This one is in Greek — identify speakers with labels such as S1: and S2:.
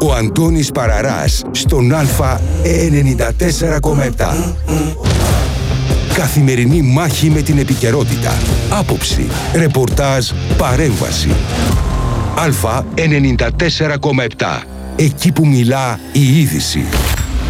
S1: Ο Αντώνης Παραράς στον Α94,7. Καθημερινή μάχη με την επικαιρότητα. Άποψη, ρεπορτάζ, παρέμβαση. Α94,7. Εκεί που μιλά η είδηση.